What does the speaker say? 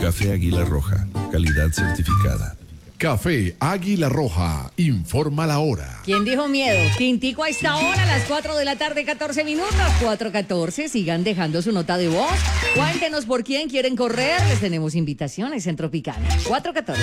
Café Águila Roja, calidad certificada. Café Águila Roja, informa la hora. ¿Quién dijo miedo? Tintico a esta hora, a las 4 de la tarde, 14 minutos, 4:14. Sigan dejando su nota de voz. Cuéntenos por quién quieren correr. Les tenemos invitaciones en Tropicana. 4:14.